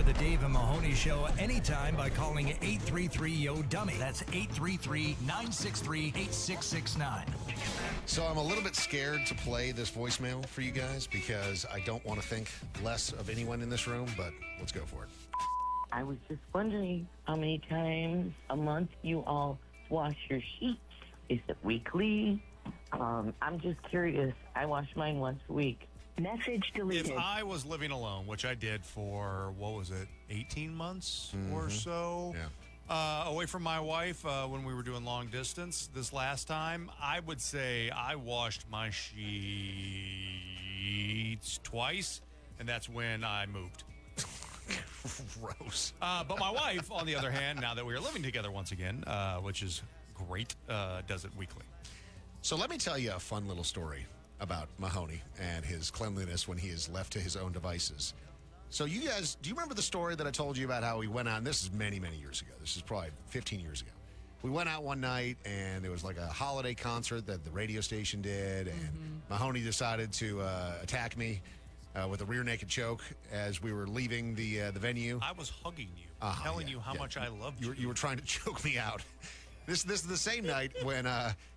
the Dave and Mahoney Show anytime by calling 833-YO-DUMMY. That's 833-963-8669. So I'm a little bit scared to play this voicemail for you guys because I don't want to think less of anyone in this room, but let's go for it. I was just wondering how many times a month you all wash your sheets. Is it weekly? I'm just curious. I wash mine once a week. Message deleted. If I was living alone, which I did for, 18 months or so, away from my wife when we were doing long distance this last time, I would say I washed my sheets twice, and that's when I moved. Gross. But my wife, on the other hand, now that we are living together once again, which is great, does it weekly. So let me tell you a fun little story about Mahoney and his cleanliness when he is left to his own devices. So you guys, do you remember the story that I told you about how we went out, and this is many, many years ago. This is probably 15 years ago. We went out one night, and there was like a holiday concert that the radio station did, and Mahoney decided to attack me with a rear naked choke as we were leaving the venue. I was hugging you, telling you how much I loved you. You were trying to choke me out. This is the same night when